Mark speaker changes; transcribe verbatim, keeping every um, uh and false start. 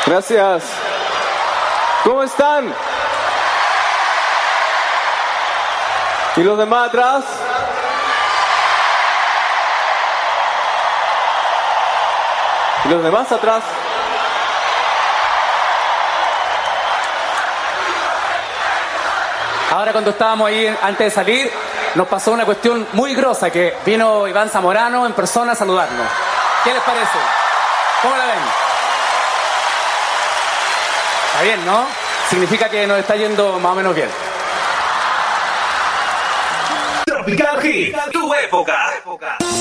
Speaker 1: Gracias. ¿Cómo están? ¿Y los demás atrás? ¿Y los demás atrás?
Speaker 2: Ahora, cuando estábamos ahí antes de salir, nos pasó una cuestión muy grosa, que vino Iván Zamorano en persona a saludarnos. ¿Qué les parece? ¿Cómo la ven? Está bien, ¿no? Significa que nos está yendo más o menos bien.
Speaker 3: Tropical Hit, tu época.